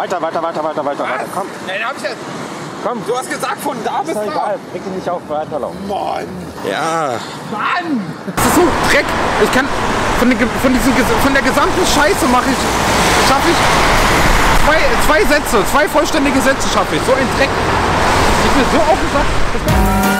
Weiter, komm. Nein, hab ich jetzt. Komm. Du hast gesagt, von da bis Ist da. egal, reg dich nicht auf, weiterlaufen. Mann. Ja. Mann. Das ist so Dreck. Ich kann von der gesamten Scheiße schaffe ich zwei vollständige Sätze schaffe ich. So ein Dreck. Ich bin so aufgesagt.